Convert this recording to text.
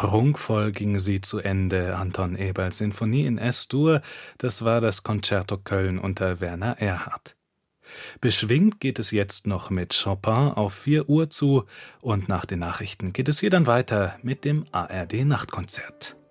Prunkvoll ging sie zu Ende, Anton Eberls Sinfonie in S-Dur, das war das Concerto Köln unter Werner Erhardt. Beschwingt geht es jetzt noch mit Chopin auf 4 Uhr zu und nach den Nachrichten geht es hier dann weiter mit dem ARD Nachtkonzert.